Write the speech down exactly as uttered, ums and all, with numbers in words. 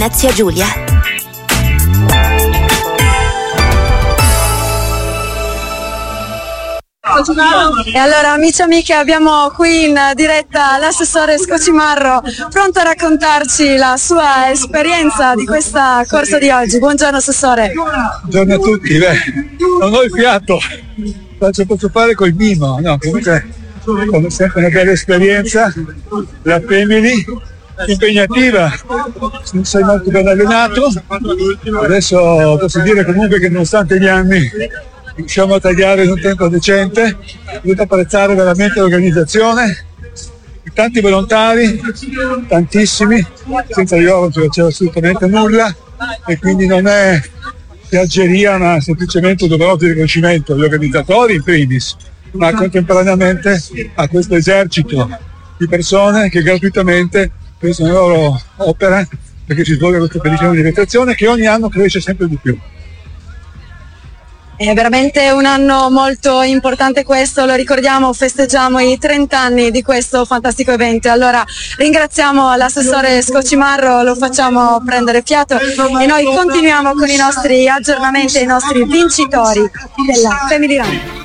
Venezia Giulia. E allora, amici e amiche, abbiamo qui in diretta l'assessore Scocimarro, pronto a raccontarci la sua esperienza di questa corsa di oggi. Buongiorno assessore. Buongiorno a tutti. Beh, non ho il fiato, faccio posso fare col vino, no, comunque come sempre una bella esperienza, la Family, impegnativa, sei molto ben allenato, adesso posso dire comunque che nonostante gli anni riusciamo a tagliare in un tempo decente. Devo apprezzare veramente l'organizzazione, tanti volontari, tantissimi, senza di loro non ci faceva assolutamente nulla e quindi non è piaggeria ma semplicemente un doveroso riconoscimento agli organizzatori in primis, ma contemporaneamente a questo esercito di persone che gratuitamente pensano la loro opera perché si svolge questa bellissima manifestazione che ogni anno cresce sempre di più. È veramente un anno molto importante questo, lo ricordiamo, festeggiamo i trenta anni di questo fantastico evento. Allora ringraziamo l'assessore Scocimarro, lo facciamo prendere fiato e noi continuiamo con i nostri aggiornamenti e i nostri vincitori della Family Run.